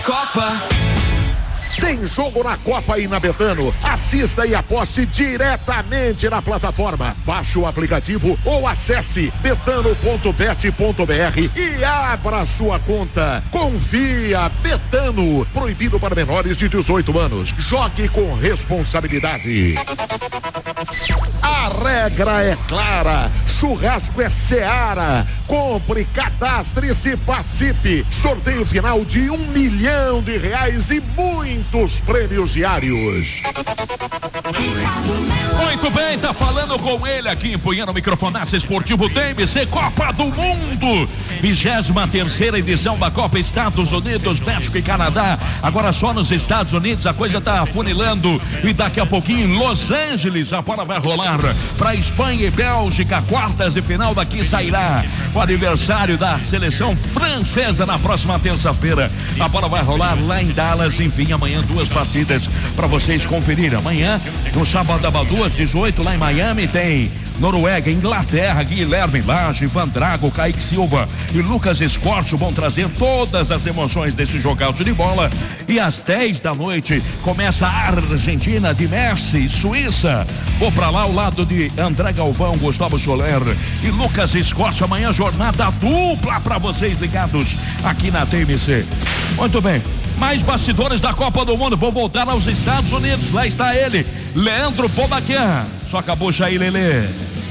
Copa. Tem jogo na Copa aí na Betano. Assista e aposte diretamente na plataforma. Baixe o aplicativo ou acesse betano.bet.br e abra sua conta. Confia, Betano. Proibido para menores de 18 anos. Jogue com responsabilidade. A regra é clara. Churrasco é Seara. Compre, cadastre-se, participe. Sorteio final de R$1 milhão e muitos prêmios diários. Muito bem, tá falando com ele aqui, empunhando o microfonaço esportivo TMC Copa do Mundo, 23ª edição da Copa Estados Unidos, México e Canadá. Agora só nos Estados Unidos a coisa tá afunilando e daqui a pouquinho em Los Angeles a bola vai rolar para Espanha e Bélgica, quartas de final. Daqui sairá o aniversário da seleção francesa na próxima terça-feira. A bola vai rolar lá em Dallas. Enfim, amanhã 2 partidas para vocês conferirem. Amanhã, no sábado, 2h18, lá em Miami, tem Noruega, Inglaterra. Guilherme Lage, Van Drago, Kaique Silva e Lucas Escorcio vão trazer todas as emoções desse jogaço de bola. E às 10 da noite começa a Argentina de Messi, Suíça. Vou pra lá ao lado de André Galvão, Gustavo Soler e Lucas Escorcio. Amanhã jornada dupla para vocês ligados aqui na TMC. Muito bem. Mais bastidores da Copa do Mundo. Vou voltar aos Estados Unidos. Lá está ele, Leandro Pobaquia. Só acabou aí, Lelê.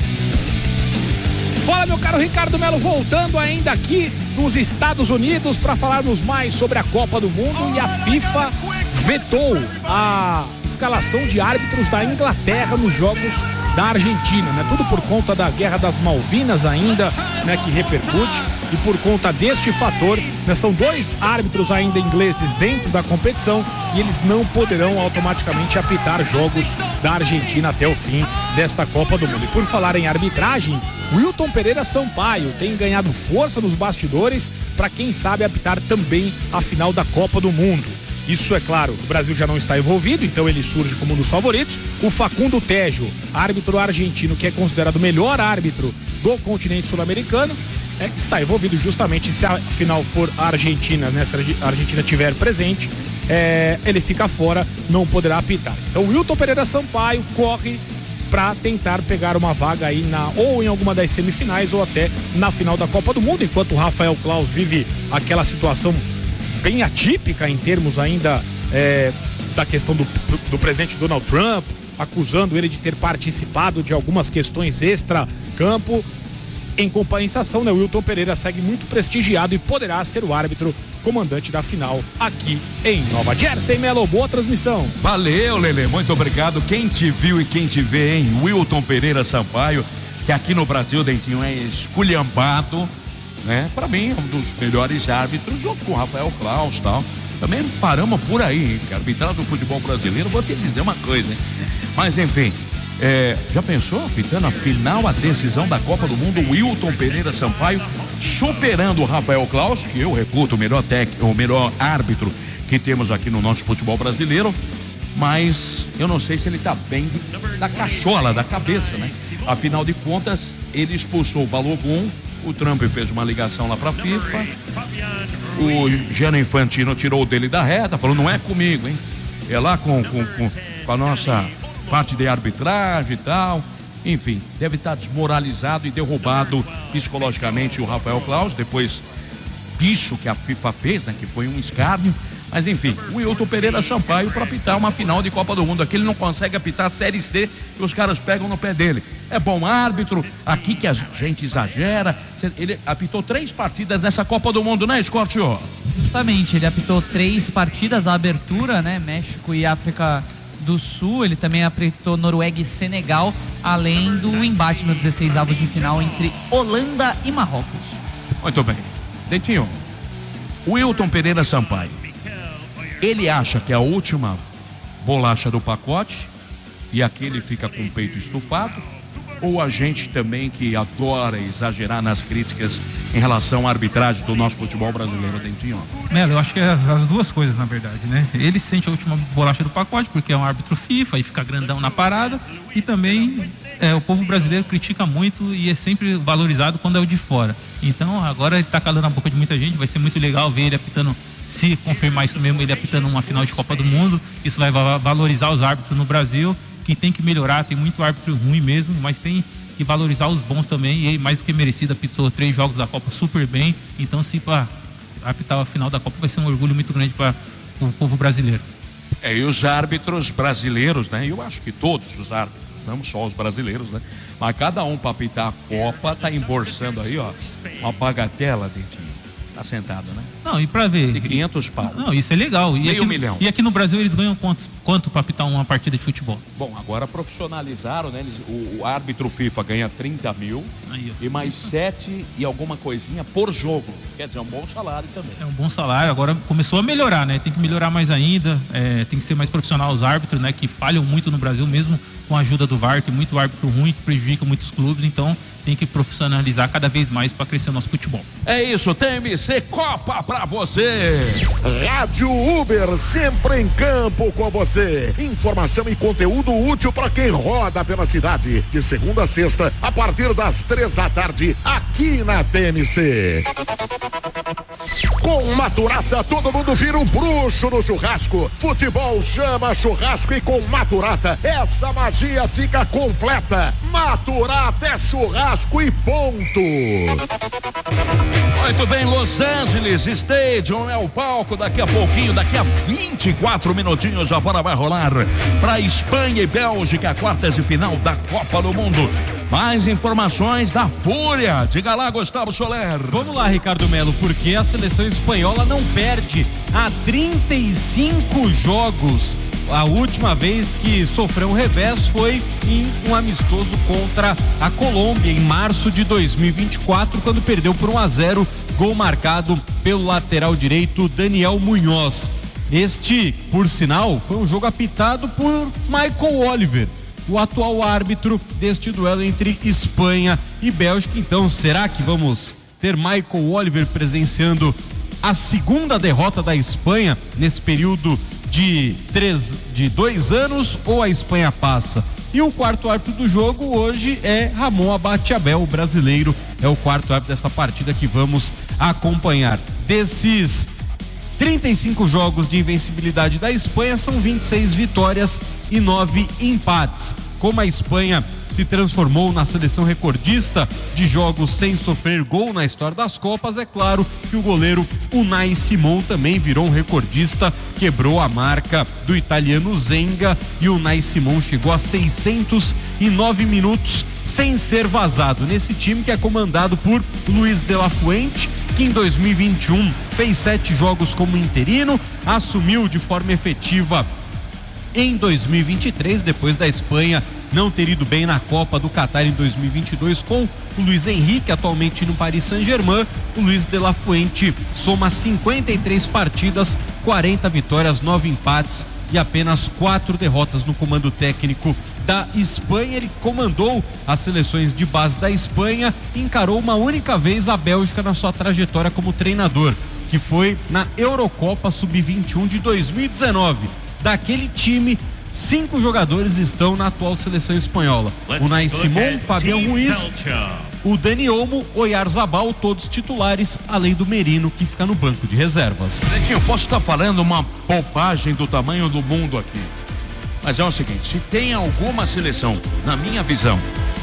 Fala, meu caro Ricardo Melo, voltando ainda aqui dos Estados Unidos para falarmos mais sobre a Copa do Mundo. E a FIFA vetou a escalação de árbitros da Inglaterra nos jogos da Argentina, né? Tudo por conta da Guerra das Malvinas ainda, né? Que repercute. E por conta deste fator, né, são 2 árbitros ainda ingleses dentro da competição e eles não poderão automaticamente apitar jogos da Argentina até o fim desta Copa do Mundo. E por falar em arbitragem, Wilton Pereira Sampaio tem ganhado força nos bastidores para quem sabe apitar também a final da Copa do Mundo. Isso é claro, o Brasil já não está envolvido, então ele surge como um dos favoritos. O Facundo Tejo, árbitro argentino, que é considerado o melhor árbitro do continente sul-americano, está envolvido justamente se a final for a Argentina, né? Se a Argentina estiver presente, ele fica fora, não poderá apitar. Então o Wilton Pereira Sampaio corre para tentar pegar uma vaga aí ou em alguma das semifinais ou até na final da Copa do Mundo, enquanto o Rafael Claus vive aquela situação bem atípica em termos ainda da questão do presidente Donald Trump, acusando ele de ter participado de algumas questões extra-campo. Em compensação, né, o Wilton Pereira segue muito prestigiado e poderá ser o árbitro comandante da final aqui em Nova Jersey. Melo, boa transmissão. Valeu, Lelê, muito obrigado. Quem te viu e quem te vê, hein? Wilton Pereira Sampaio, que aqui no Brasil, Dentinho, é esculhambado, né? Pra mim, é um dos melhores árbitros, junto com o Rafael Claus e tal. Também paramos por aí, hein? Arbitrar do futebol brasileiro, vou te dizer uma coisa, hein? Mas, enfim... já pensou, apitando a final, a decisão da Copa do Mundo, Wilton Pereira Sampaio superando o Rafael Claus, que eu reputo o melhor árbitro que temos aqui no nosso futebol brasileiro, mas eu não sei se ele tá bem da cachola, da cabeça, né? Afinal de contas, ele expulsou o Balogun, o Trump fez uma ligação lá pra FIFA, o Gianni Infantino tirou dele da reta, falou, não é comigo, hein? É lá com a nossa parte de arbitragem e tal. Enfim, deve estar desmoralizado e derrubado psicologicamente o Rafael Claus, depois disso que a FIFA fez, né? Que foi um escárnio. Mas enfim, o Wilton Pereira Sampaio para apitar uma final de Copa do Mundo. Aqui ele não consegue apitar a Série C e os caras pegam no pé dele. É bom árbitro, aqui que a gente exagera. Ele apitou 3 partidas nessa Copa do Mundo, né, Escorcio? Justamente, ele apitou 3 partidas, a abertura, né? México e África do Sul. Ele também apitou Noruega e Senegal, além do embate no 16avos de final entre Holanda e Marrocos. Muito bem. Dentinho, Wilton Pereira Sampaio, ele acha que é a última bolacha do pacote e aqui ele fica com o peito estufado, ou a gente também que adora exagerar nas críticas em relação à arbitragem do nosso futebol brasileiro, Dentinho? Melo, eu acho que é as duas coisas, na verdade, né? Ele sente a última bolacha do pacote porque é um árbitro FIFA e fica grandão na parada, e também o povo brasileiro critica muito e é sempre valorizado quando é o de fora. Então agora ele tá calando a boca de muita gente, vai ser muito legal ver ele apitando se confirmar isso mesmo, ele apitando uma final de Copa do Mundo, isso vai valorizar os árbitros no Brasil, que tem que melhorar, tem muito árbitro ruim mesmo, mas tem que valorizar os bons também, e ele, mais do que merecido, apitou 3 jogos da Copa super bem, então se para apitar a final da Copa vai ser um orgulho muito grande para o povo brasileiro. E os árbitros brasileiros, né? Eu acho que todos os árbitros, não só os brasileiros, né? Mas cada um para apitar a Copa tá embolsando aí, ó, uma bagatela, Dentinho. Tá sentado, né? Não, e pra ver. De 500 pau. Não, isso é legal. E meio milhão. E aqui no Brasil eles ganham quanto pra apitar uma partida de futebol? Bom, agora profissionalizaram, né? O árbitro FIFA ganha 30 mil aí, e mais 7 e alguma coisinha por jogo. Quer dizer, é um bom salário também. É um bom salário, agora começou a melhorar, né? Tem que melhorar mais ainda, tem que ser mais profissional os árbitros, né? Que falham muito no Brasil, mesmo com a ajuda do VAR, tem muito árbitro ruim que prejudica muitos clubes, então tem que profissionalizar cada vez mais para crescer o nosso futebol. É isso, TMC Copa pra você. Rádio Uber, sempre em campo com você. Informação e conteúdo útil para quem roda pela cidade. De segunda a sexta, a partir das 3 da tarde, aqui na TMC. Com Maturata, todo mundo vira um bruxo no churrasco. Futebol chama churrasco e com Maturata, essa magia fica completa. Maturata é churrasco e ponto. Muito bem, Los Angeles Stadium é o palco. Daqui a pouquinho, daqui a 24 minutinhos, a bola vai rolar para Espanha e Bélgica, quartas de final da Copa do Mundo. Mais informações da Fúria. Diga lá, Gustavo Soler. Vamos lá, Ricardo Melo, porque a seleção espanhola não perde há 35 jogos. A última vez que sofreu um revés foi em um amistoso contra a Colômbia, em março de 2024, quando perdeu por 1-0, gol marcado pelo lateral direito Daniel Munhoz. Este, por sinal, foi um jogo apitado por Michael Oliver, o atual árbitro deste duelo entre Espanha e Bélgica. Então, será que vamos ter Michael Oliver presenciando a segunda derrota da Espanha nesse período de 2 anos, ou a Espanha passa? E o quarto árbitro do jogo hoje é Ramon Abate-Abel, o brasileiro, é o quarto árbitro dessa partida que vamos acompanhar. Desses 35 jogos de invencibilidade da Espanha, são 26 vitórias e 9 empates. Como a Espanha se transformou na seleção recordista de jogos sem sofrer gol na história das Copas, é claro que o goleiro Unai Simon também virou um recordista, quebrou a marca do italiano Zenga, e o Unai Simon chegou a 609 minutos sem ser vazado nesse time que é comandado por Luis de la Fuente, que em 2021 fez 7 jogos como interino, assumiu de forma efetiva em 2023, depois da Espanha não ter ido bem na Copa do Catar em 2022 com o Luis Henrique, atualmente no Paris Saint-Germain. O Luis de la Fuente soma 53 partidas, 40 vitórias, 9 empates e apenas 4 derrotas no comando técnico da Espanha. Ele comandou as seleções de base da Espanha e encarou uma única vez a Bélgica na sua trajetória como treinador, que foi na Eurocopa Sub-21 de 2019. Daquele time, 5 jogadores estão na atual seleção espanhola: Unai Simon, Fabián Ruiz, o Dani Olmo, Oyarzabal, todos titulares, além do Merino, que fica no banco de reservas. Netinho, posso estar falando uma bobagem do tamanho do mundo aqui, mas é o seguinte: se tem alguma seleção, na minha visão,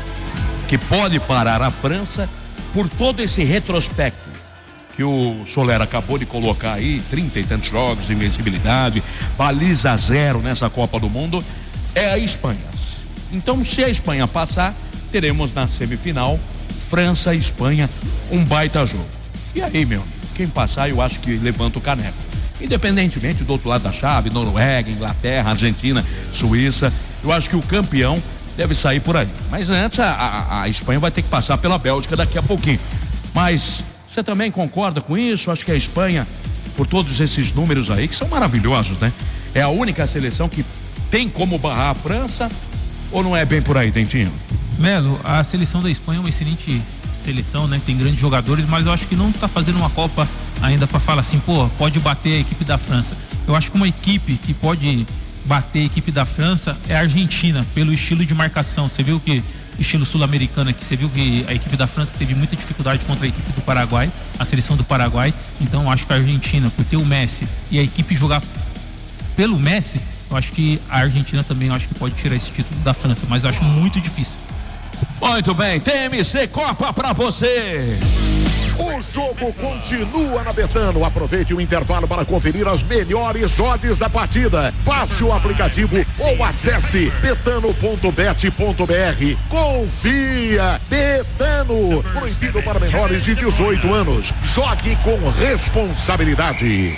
que pode parar a França por todo esse retrospecto que o Soler acabou de colocar aí, 30 e tantos jogos de invencibilidade, baliza 0 nessa Copa do Mundo, é a Espanha. Então, se a Espanha passar, teremos na semifinal França e Espanha, um baita jogo. E aí, meu, quem passar, eu acho que levanta o caneco. Independentemente do outro lado da chave, Noruega, Inglaterra, Argentina, Suíça, eu acho que o campeão deve sair por aí. Mas antes, a Espanha vai ter que passar pela Bélgica daqui a pouquinho. Mas você também concorda com isso? Acho que a Espanha, por todos esses números aí, que são maravilhosos, né? É a única seleção que tem como barrar a França, ou não é bem por aí, Dentinho? Melo, a seleção da Espanha é uma excelente seleção, né? Tem grandes jogadores, mas eu acho que não tá fazendo uma Copa ainda para falar assim, pô, pode bater a equipe da França. Eu acho que uma equipe que pode bater a equipe da França é a Argentina, pelo estilo de marcação. Você viu que estilo sul-americana, que você viu que a equipe da França teve muita dificuldade contra a equipe do Paraguai, a seleção do Paraguai. Então eu acho que a Argentina, por ter o Messi e a equipe jogar pelo Messi, eu acho que a Argentina também, eu acho que pode tirar esse título da França, mas eu acho muito difícil. Muito bem, TMC Copa pra você. O jogo continua na Betano. Aproveite o intervalo para conferir as melhores odds da partida. Baixe o aplicativo ou acesse betano.bet.br. Confia, Betano. Proibido para menores de 18 anos. Jogue com responsabilidade.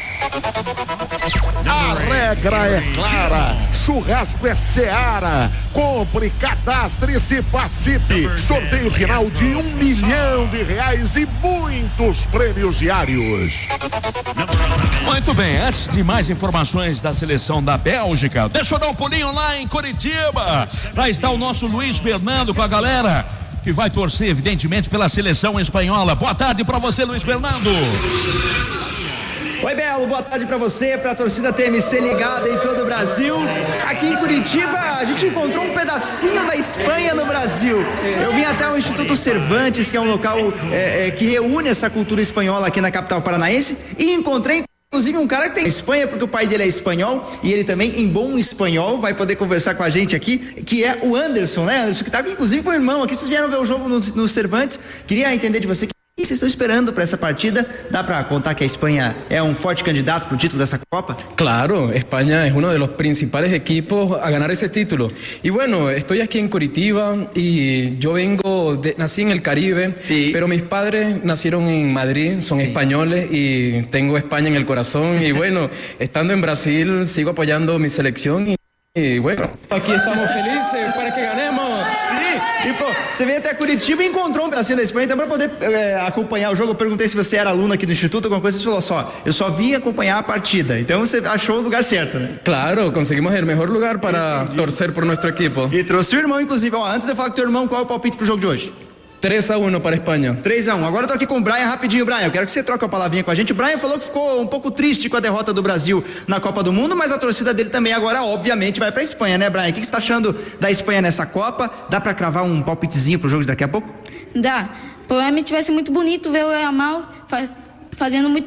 A regra é clara. Churrasco é Seara. Compre, cadastre-se, participe. Sorteio final de R$1 milhão e muitos prêmios diários. Muito bem, antes de mais informações da seleção da Bélgica, deixa eu dar um pulinho lá em Curitiba. Lá está o nosso Luiz Fernando com a galera que vai torcer, evidentemente, pela seleção espanhola. Boa tarde para você, Luiz Fernando. Oi, Belo, boa tarde pra você, pra torcida TMC ligada em todo o Brasil. Aqui em Curitiba, a gente encontrou um pedacinho da Espanha no Brasil. Eu vim até o Instituto Cervantes, que é um local que reúne essa cultura espanhola aqui na capital paranaense, e encontrei inclusive um cara que tem Espanha, porque o pai dele é espanhol, e ele também, em bom espanhol, vai poder conversar com a gente aqui, que é o Anderson, né? Anderson, que tá inclusive com o irmão aqui. Vocês vieram ver o jogo no Cervantes. Queria entender de você o que vocês estão esperando para essa partida. ¿Dá para contar que a Espanha é un fuerte candidato para el título de esa Copa? Claro, España es uno de los principales equipos a ganar ese título. Y bueno, estoy aquí en Curitiba y yo nací en el Caribe, sí, pero mis padres nacieron en Madrid, son españoles y tengo España en el corazón. Y bueno, estando en Brasil, sigo apoyando mi selección y bueno, aquí estamos felices para que ganemos. E, pô, você veio até Curitiba e encontrou um pedacinho da Espanha, então pra poder acompanhar o jogo. Eu perguntei se você era aluno aqui do Instituto, alguma coisa, você falou eu só vim acompanhar a partida. Então você achou o lugar certo, né? Claro, conseguimos el mejor lugar para torcer por nuestro equipo. E trouxe o irmão, inclusive. Ó, antes de eu falar com o teu irmão, qual é o palpite pro jogo de hoje? 3-1 para a Espanha. 3-1. Agora eu tô aqui com o Brian rapidinho. Brian, eu quero que você troque uma palavrinha com a gente. O Brian falou que ficou um pouco triste com a derrota do Brasil na Copa do Mundo, mas a torcida dele também agora, obviamente, vai pra Espanha, né, Brian? O que você tá achando da Espanha nessa Copa? Dá pra cravar um palpitezinho pro jogo de daqui a pouco? Dá. Provavelmente vai ser muito bonito ver o Yamal fazendo muito